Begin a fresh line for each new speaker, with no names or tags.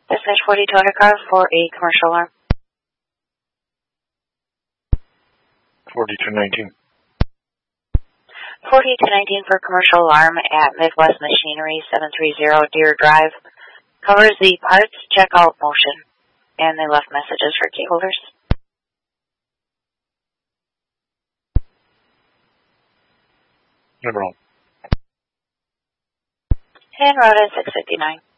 Dispatch 42 undercar for a commercial alarm.
4219.
4219 for commercial alarm at Midwest Machinery, 730 Deer Drive. Covers the parts checkout motion, and they left messages for key holders.
Number 1.
And route is 659.